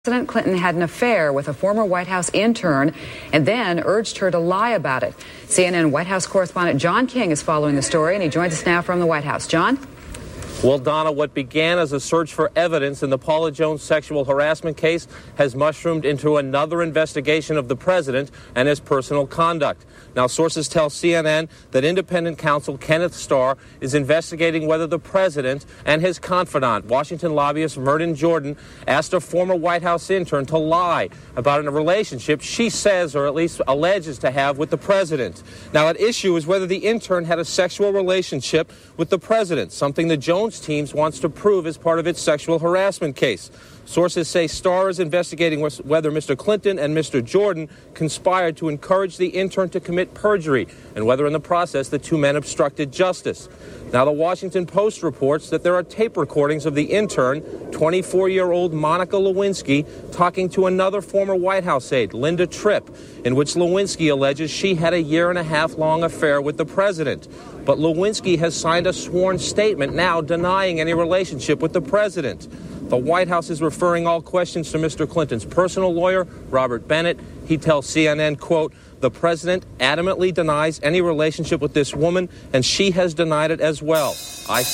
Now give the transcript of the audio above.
President Clinton had an affair with a former White House intern and then urged her to lie about it. CNN White House correspondent John King is following the story, and he joins us now from the White House. John? Well, Donna, what began as a search for evidence in the Paula Jones sexual harassment case has mushroomed into another investigation of the president and his personal conduct. Now, sources tell CNN that independent counsel Kenneth Starr is investigating whether the president and his confidant, Washington lobbyist Merton Jordan, asked a former White House intern to lie about a relationship she says, or at least alleges to have, with the president. Now, at issue is whether the intern had a sexual relationship with the president, something the Jones teams wants to prove as part of its sexual harassment case. Sources say Starr is investigating whether Mr. Clinton and Mr. Jordan conspired to encourage the intern to commit perjury, and whether in the process the two men obstructed justice. Now, the Washington Post reports that there are tape recordings of the intern, 24-year-old Monica Lewinsky, talking to another former White House aide, Linda Tripp, in which Lewinsky alleges she had a year-and-a-half-long affair with the president. But Lewinsky has signed a sworn statement now denying any relationship with the president. The White House is referring all questions to Mr. Clinton's personal lawyer, Robert Bennett. He tells CNN, quote, "The president adamantly denies any relationship with this woman, and she has denied it as well.